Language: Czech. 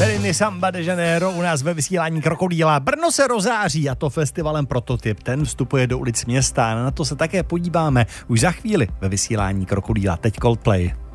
Periny Samba de Janeiro u nás ve vysílání Krokodýla. Brno se rozáří, a to festivalem Prototyp. Ten vstupuje do ulic města. Na to se také podíváme už za chvíli ve vysílání Krokodýla. Teď Coldplay.